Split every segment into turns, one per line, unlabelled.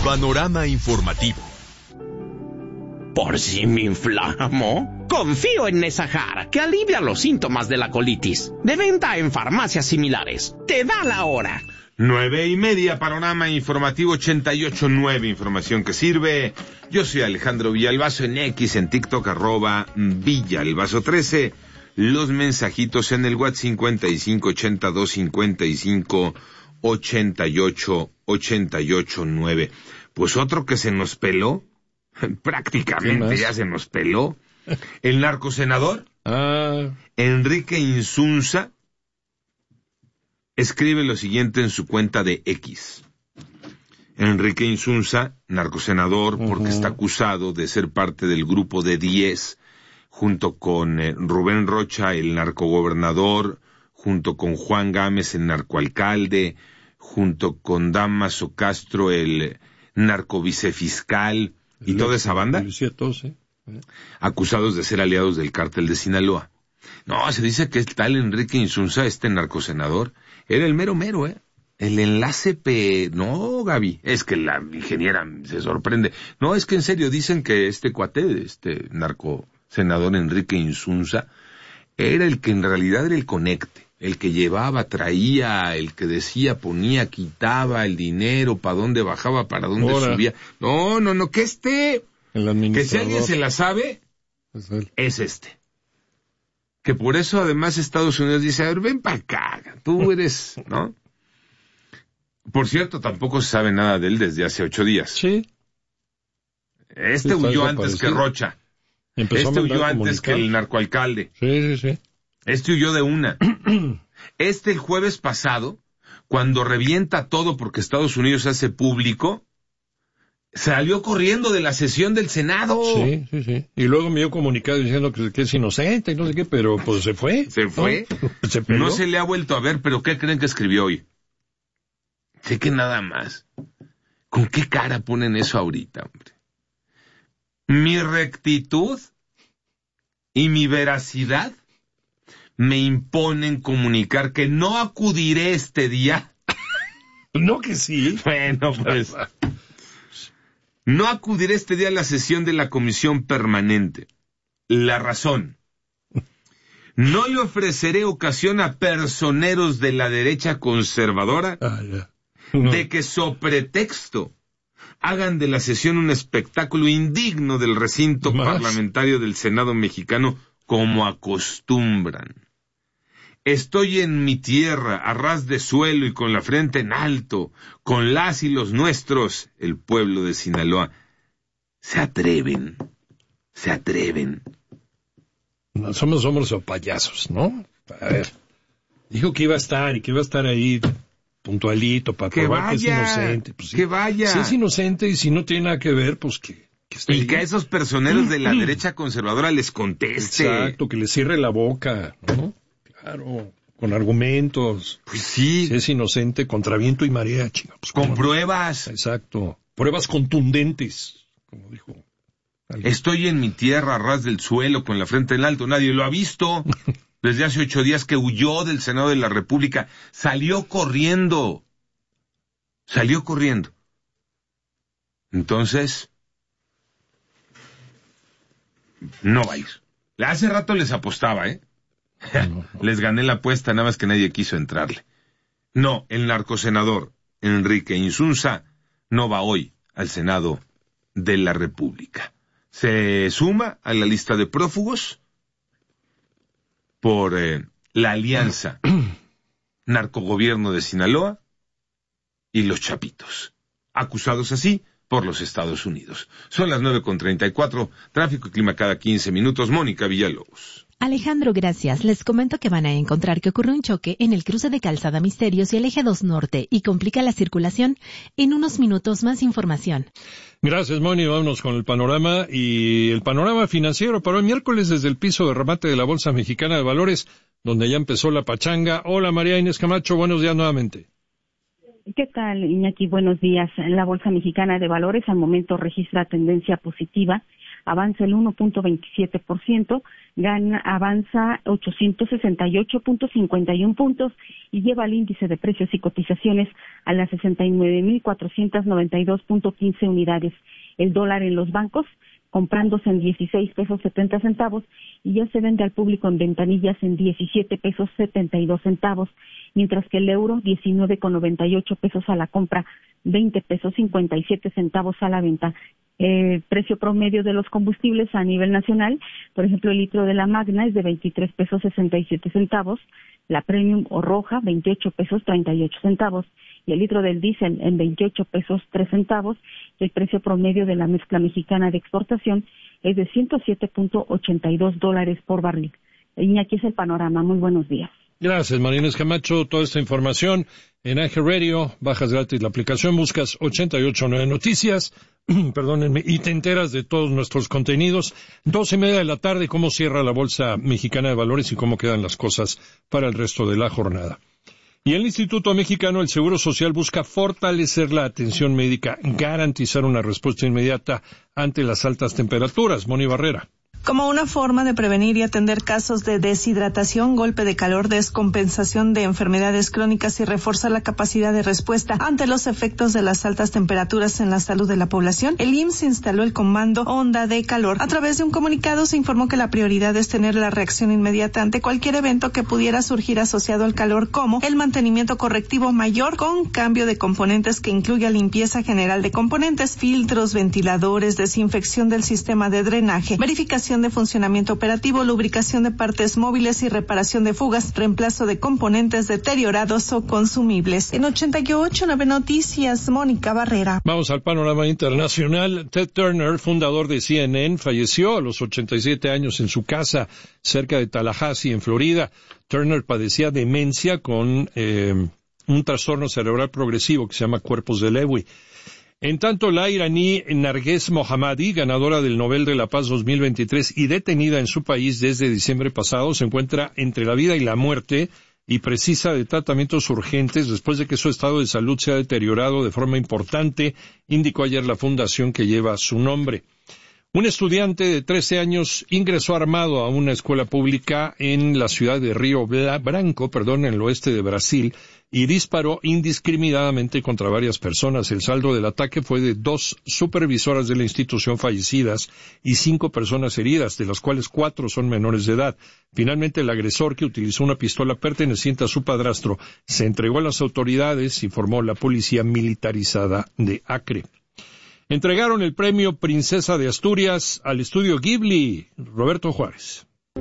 Panorama informativo.
¿Por si me inflamo? Confío en Nesajar, que alivia los síntomas de la colitis. De venta en farmacias similares. Te da la hora.
9:30, Panorama Informativo 88.9, información que sirve. Yo soy Alejandro Villalbazo, en X, en TikTok, @Villalbazo13. Los mensajitos en el WhatsApp 5582558889. Pues otro que se nos peló, prácticamente ya se nos peló. El narcosenador, Enrique Insunza, escribe lo siguiente en su cuenta de X. Enrique Insunza, narcosenador, porque está acusado de ser parte del grupo de 10, junto con Rubén Rocha, el narcogobernador, junto con Juan Gámez, el narcoalcalde, junto con Damaso Castro, el narcovicefiscal, y toda esa banda, acusados de ser aliados del cártel de Sinaloa. No, se dice que el tal Enrique Insunza, este narcosenador, era el mero, el enlace No, Gaby, es que la ingeniera se sorprende. No, es que en serio, dicen que este cuate, este narcosenador Enrique Insunza, era el que en realidad era el conecte, el que llevaba, traía, el que decía, ponía, quitaba el dinero, para dónde bajaba, para dónde subía. No, que que si alguien se la sabe, es este. Que por eso además Estados Unidos dice, a ver, ven para acá, tú eres, ¿no? Por cierto, tampoco se sabe nada de él desde hace 8 días.
Sí.
Este huyó antes que Rocha. Este huyó antes que el narcoalcalde.
Sí.
Este huyó de una. El jueves pasado, cuando revienta todo porque Estados Unidos hace público, salió corriendo de la sesión del Senado.
Sí. Y luego me dio comunicado diciendo que es inocente y no sé qué, pero pues se fue.
Se fue. No se le ha vuelto a ver, pero ¿qué creen que escribió hoy? Sé que nada más. ¿Con qué cara ponen eso ahorita, hombre? Mi rectitud y mi veracidad me imponen comunicar que no acudiré este día.
No que sí.
Bueno, pues... No acudiré este día a la sesión de la Comisión Permanente. La razón. No le ofreceré ocasión a personeros de la derecha conservadora de que, so pretexto, hagan de la sesión un espectáculo indigno del recinto parlamentario del Senado mexicano, como acostumbran. Estoy en mi tierra, a ras de suelo y con la frente en alto, con las y los nuestros, el pueblo de Sinaloa. Se atreven.
No, somos payasos, ¿no? A ver, dijo que iba a estar y que iba a estar ahí puntualito para probar que es inocente. Pues, sí.
Que vaya.
Si es inocente y si no tiene nada que ver, pues que esté
y
ahí.
Que a esos personeros de la derecha conservadora les conteste.
Exacto, que les cierre la boca, ¿no? Claro, con argumentos.
Pues sí.
Si es inocente, contra viento y marea, chica. Pues,
con pruebas.
Exacto. Pruebas contundentes, como dijo.
Estoy en mi tierra, a ras del suelo, con la frente en alto. Nadie lo ha visto. Desde hace 8 días que huyó del Senado de la República. Salió corriendo. Entonces, no va a ir. Hace rato les apostaba, Les gané la apuesta, nada más que nadie quiso entrarle. No, el narcosenador Enrique Insunza no va hoy al Senado de la República. Se suma a la lista de prófugos por la alianza narcogobierno de Sinaloa y los Chapitos, acusados así por los Estados Unidos. Son las 9:34, tráfico y clima cada 15 minutos. Mónica Villalobos.
Alejandro, gracias. Les comento que van a encontrar que ocurre un choque en el cruce de Calzada Misterios y el Eje 2 Norte y complica la circulación. En unos minutos más información.
Gracias, Moni. Vámonos con el panorama y el panorama financiero para hoy miércoles desde el piso de remate de la Bolsa Mexicana de Valores, donde ya empezó la pachanga. Hola, María Inés Camacho. Buenos días nuevamente.
¿Qué tal, Iñaki? Buenos días. La Bolsa Mexicana de Valores al momento registra tendencia positiva, avanza el 1.27%, avanza 868.51 puntos y lleva el índice de precios y cotizaciones a las 69.492.15 unidades. El dólar en los bancos comprándose en 16 pesos 70 centavos y ya se vende al público en ventanillas en 17 pesos 72 centavos, mientras que el euro 19,98 pesos a la compra, 20 pesos 57 centavos a la venta. Precio promedio de los combustibles a nivel nacional, por ejemplo, el litro de la Magna es de 23 pesos 67 centavos, la Premium o Roja 28 pesos 38 centavos y el litro del diésel en 28 pesos 3 centavos. El precio promedio de la mezcla mexicana de exportación es de $107.82 por barril. Iñaki, es el panorama. Muy buenos días.
Gracias, Marínez Camacho. Toda esta información en Ángel Radio, bajas gratis la aplicación, buscas 889 Noticias, perdónenme, y te enteras de todos nuestros contenidos. 2:30 de la tarde, cómo cierra la Bolsa Mexicana de Valores y cómo quedan las cosas para el resto de la jornada. Y el Instituto Mexicano del Seguro Social busca fortalecer la atención médica, garantizar una respuesta inmediata ante las altas temperaturas. Moni Barrera.
Como una forma de prevenir y atender casos de deshidratación, golpe de calor, descompensación de enfermedades crónicas y reforzar la capacidad de respuesta ante los efectos de las altas temperaturas en la salud de la población, el IMSS instaló el comando Onda de Calor. A través de un comunicado se informó que la prioridad es tener la reacción inmediata ante cualquier evento que pudiera surgir asociado al calor, como el mantenimiento correctivo mayor con cambio de componentes que incluya limpieza general de componentes, filtros, ventiladores, desinfección del sistema de drenaje, verificación de funcionamiento operativo, lubricación de partes móviles y reparación de fugas, reemplazo de componentes deteriorados o consumibles. En 88.9 Noticias, Mónica Barrera.
Vamos al panorama internacional. Ted Turner, fundador de CNN, falleció a los 87 años en su casa cerca de Tallahassee, en Florida. Turner padecía demencia con un trastorno cerebral progresivo que se llama cuerpos de Lewy. En tanto, la iraní Narges Mohammadi, ganadora del Nobel de la Paz 2023 y detenida en su país desde diciembre pasado, se encuentra entre la vida y la muerte y precisa de tratamientos urgentes después de que su estado de salud se ha deteriorado de forma importante, indicó ayer la fundación que lleva su nombre. Un estudiante de 13 años ingresó armado a una escuela pública en la ciudad de Río Branco, en el oeste de Brasil, y disparó indiscriminadamente contra varias personas. El saldo del ataque fue de 2 supervisoras de la institución fallecidas y 5 personas heridas, de las cuales 4 son menores de edad. Finalmente, el agresor, que utilizó una pistola perteneciente a su padrastro, se entregó a las autoridades, informó la policía militarizada de Acre. Entregaron el premio Princesa de Asturias al estudio Ghibli. Roberto Juárez.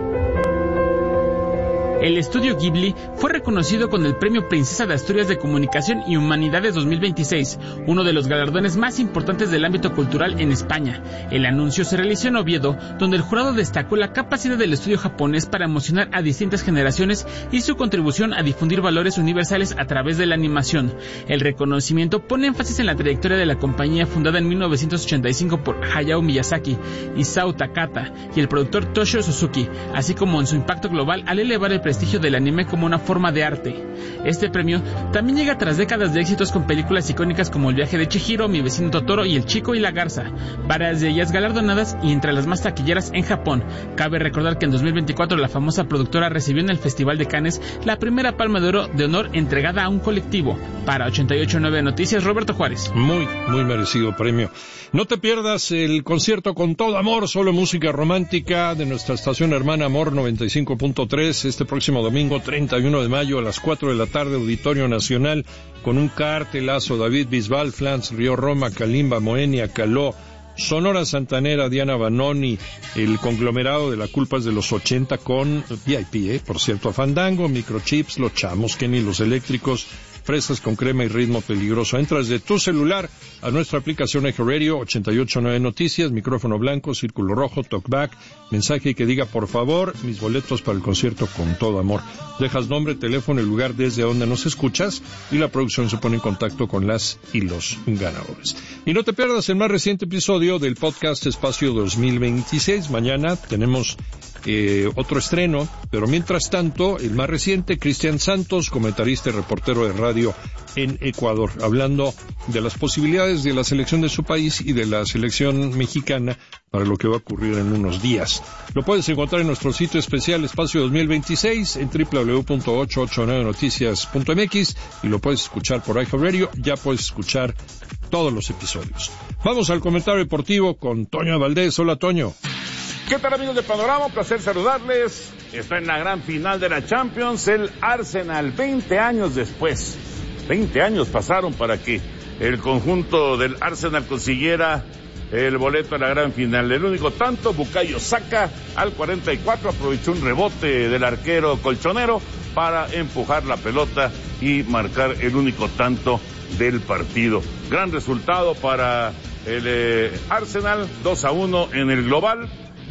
El estudio Ghibli fue reconocido con el Premio Princesa de Asturias de Comunicación y Humanidades 2026, uno de los galardones más importantes del ámbito cultural en España. El anuncio se realizó en Oviedo, donde el jurado destacó la capacidad del estudio japonés para emocionar a distintas generaciones y su contribución a difundir valores universales a través de la animación. El reconocimiento pone énfasis en la trayectoria de la compañía, fundada en 1985 por Hayao Miyazaki, Isao Takata y el productor Toshio Suzuki, así como en su impacto global al elevar el prestigio del anime como una forma de arte. Este premio también llega tras décadas de éxitos con películas icónicas como El viaje de Chihiro, Mi vecino Totoro y El chico y la garza, varias de ellas galardonadas y entre las más taquilleras en Japón. Cabe recordar que en 2024 la famosa productora recibió en el Festival de Cannes la primera Palma de Oro de honor entregada a un colectivo. Para 88.9 Noticias, Roberto Juárez.
Muy merecido premio. No te pierdas el concierto Con Todo Amor, solo música romántica, de nuestra estación hermana Amor 95.3, este próximo domingo 31 de mayo a las 4 de la tarde, Auditorio Nacional, con un cartelazo: David Bisbal, Flans, Río Roma, Kalimba, Moenia, Caló, Sonora Santanera, Diana Banoni, el conglomerado de La Culpa es de los 80 con VIP, por cierto, Fandango, Microchips, Los Chamos, Kenny, Los Eléctricos, Fresas con crema y ritmo peligroso. Entras de tu celular a nuestra aplicación Eje Radio, 88.9 Noticias, micrófono blanco, círculo rojo, talkback, mensaje que diga por favor, mis boletos para el concierto Con Todo Amor. Dejas nombre, teléfono y lugar desde donde nos escuchas y la producción se pone en contacto con las y los ganadores. Y no te pierdas el más reciente episodio del podcast Espacio 2026. Mañana tenemos otro estreno, pero mientras tanto, el más reciente, Cristian Santos, comentarista y reportero de radio en Ecuador, hablando de las posibilidades de la selección de su país y de la selección mexicana para lo que va a ocurrir en unos días. Lo puedes encontrar en nuestro sitio especial Espacio 2026 en www.889noticias.mx y lo puedes escuchar por iHeartRadio. Ya puedes escuchar todos los episodios. Vamos al comentario deportivo con Toño Valdés. Hola, Toño.
¿Qué tal, amigos de Panorama? Un placer saludarles. Está en la gran final de la Champions el Arsenal, 20 años después. 20 años pasaron para que el conjunto del Arsenal consiguiera el boleto a la gran final. El único tanto, Bukayo Saka, al 44, aprovechó un rebote del arquero colchonero para empujar la pelota y marcar el único tanto del partido. Gran resultado para el Arsenal, 2-1 en el global,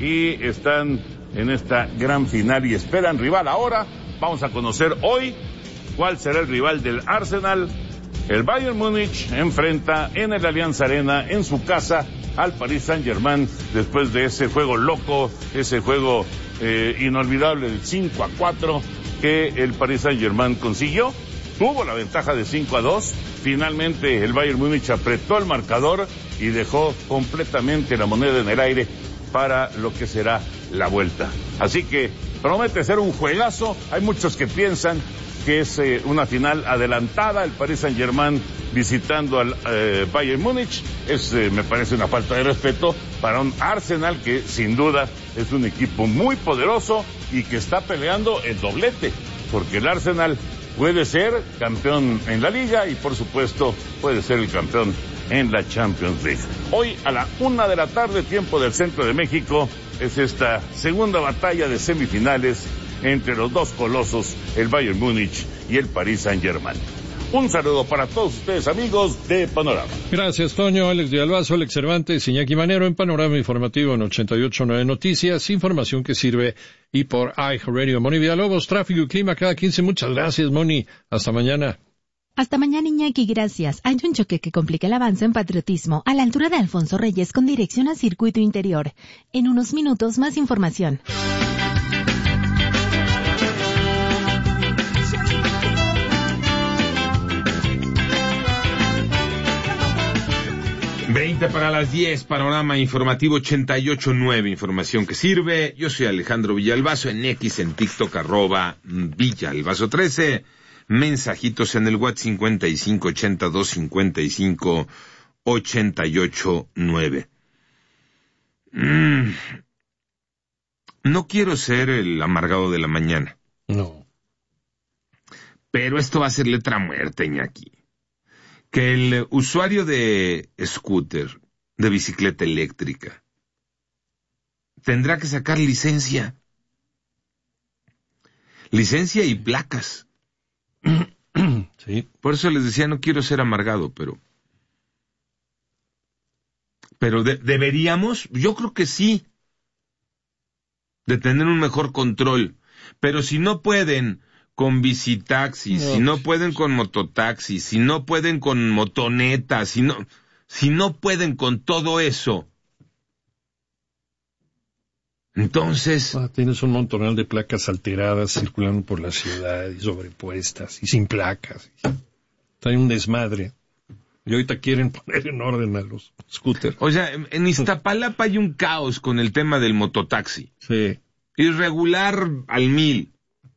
y están en esta gran final y esperan rival ahora. Vamos a conocer hoy cuál será el rival del Arsenal. El Bayern Múnich enfrenta en el Allianz Arena, en su casa, al Paris Saint-Germain, después de ese juego loco, ese juego inolvidable del 5-4 que el Paris Saint-Germain consiguió. Tuvo la ventaja de 5-2. Finalmente el Bayern Múnich apretó el marcador y dejó completamente la moneda en el aire para lo que será la vuelta. Así que promete ser un juegazo. Hay muchos que piensan que es una final adelantada, el Paris Saint-Germain visitando al Bayern Múnich. Me parece una falta de respeto para un Arsenal que sin duda es un equipo muy poderoso y que está peleando el doblete, porque el Arsenal puede ser campeón en la Liga y por supuesto puede ser el campeón en la Champions League. Hoy a la 1:00 p.m, tiempo del centro de México, es esta segunda batalla de semifinales entre los dos colosos, el Bayern Múnich y el Paris Saint-Germain. Un saludo para todos ustedes, amigos de Panorama.
Gracias, Toño. Alex de Albazo, Alex Cervantes, Iñaki Manero en Panorama Informativo en 88.9 Noticias, información que sirve, y por iHeartRadio. Moni Villalobos, tráfico y clima cada 15. Muchas gracias, Moni. Hasta mañana.
Hasta mañana, Iñaki, gracias. Hay un choque que complica el avance en Patriotismo a la altura de Alfonso Reyes con dirección a Circuito Interior. En unos minutos, más información.
Para las 10, Panorama Informativo 88.9, información que sirve. Yo soy Alejandro Villalbazo, en X, en TikTok, @Villalbazo13. Mensajitos en el WhatsApp 5582558889. No quiero ser el amargado de la mañana.
No.
Pero esto va a ser letra muerta, Iñaki. Que el usuario de scooter, de bicicleta eléctrica, tendrá que sacar licencia. Licencia y placas.
Sí.
Por eso les decía, no quiero ser amargado, pero deberíamos, yo creo que sí, de tener un mejor control. Pero si no pueden con bicitaxis, si no pueden con mototaxis, si no pueden con motonetas, si no pueden con todo eso, entonces...
tienes un montonal de placas alteradas circulando por la ciudad y sobrepuestas y sin placas. Hay un desmadre. Y ahorita quieren poner en orden a los scooters.
O sea, en Iztapalapa hay un caos con el tema del mototaxi.
Sí.
Irregular al 1000.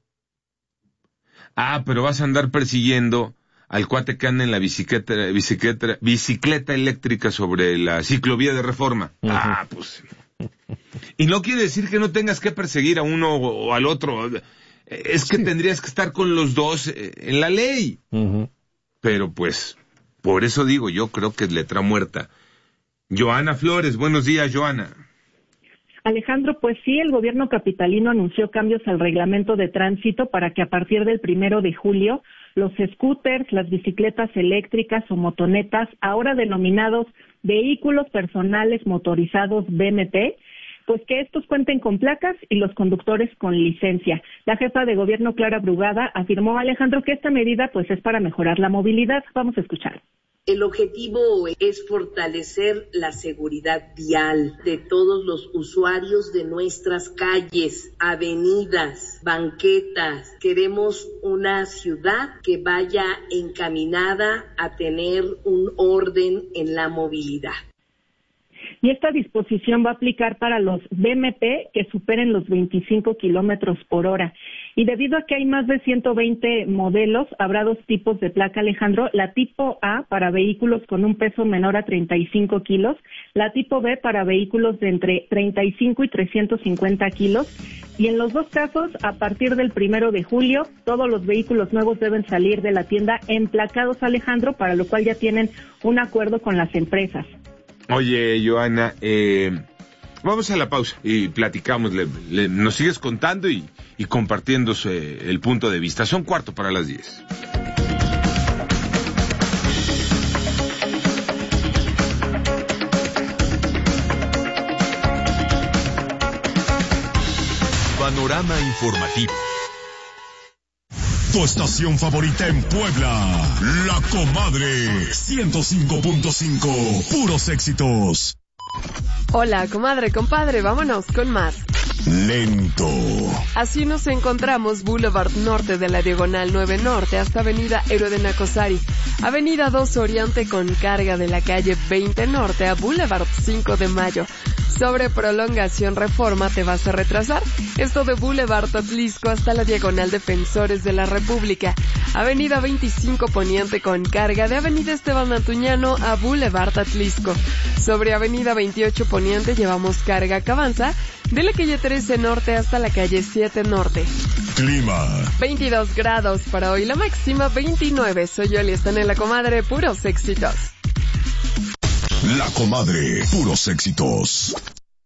Pero vas a andar persiguiendo al cuate que anda en la bicicleta eléctrica sobre la ciclovía de Reforma. Uh-huh. Pues... Y no quiere decir que no tengas que perseguir a uno o al otro. Es que tendrías que estar con los dos en la ley.
Uh-huh.
Pero pues, por eso digo, yo creo que es letra muerta. Joana Flores, buenos días, Joana.
Alejandro, pues sí, el gobierno capitalino anunció cambios al reglamento de tránsito para que a partir del 1 de julio los scooters, las bicicletas eléctricas o motonetas, ahora denominados vehículos personales motorizados VMT, pues que estos cuenten con placas y los conductores con licencia. La jefa de gobierno, Clara Brugada, afirmó, Alejandro, que esta medida pues es para mejorar la movilidad. Vamos a escuchar.
El objetivo es fortalecer la seguridad vial de todos los usuarios de nuestras calles, avenidas, banquetas. Queremos una ciudad que vaya encaminada a tener un orden en la movilidad.
Y esta disposición va a aplicar para los BMP que superen los 25 kilómetros por hora. Y debido a que hay más de 120 modelos, habrá dos tipos de placa, Alejandro. La tipo A para vehículos con un peso menor a 35 kilos. La tipo B para vehículos de entre 35 y 350 kilos. Y en los dos casos, a partir del 1 de julio, todos los vehículos nuevos deben salir de la tienda emplacados, Alejandro, para lo cual ya tienen un acuerdo con las empresas.
Oye, Joana, vamos a la pausa y platicamos, nos sigues contando y compartiendo el punto de vista. Son 9:45.
Panorama informativo. Tu estación favorita en Puebla, La Comadre, 105.5, puros éxitos.
Hola, comadre, compadre, vámonos con más.
Lento.
Así nos encontramos Boulevard Norte de la Diagonal 9 Norte hasta Avenida Héroe de Nacosari, Avenida 2 Oriente con carga de la calle 20 Norte a Boulevard 5 de Mayo. Sobre Prolongación Reforma te vas a retrasar. Esto de Boulevard Atlisco hasta la Diagonal Defensores de la República. Avenida 25 Poniente con carga de Avenida Esteban Antuñano a Boulevard Atlisco. Sobre Avenida 28 Poniente llevamos carga que avanza de la calle 13 Norte hasta la calle 7 Norte.
Clima.
22 grados para hoy, la máxima 29. Soy Yoli, están en La Comadre, puros éxitos.
La Comadre, puros éxitos.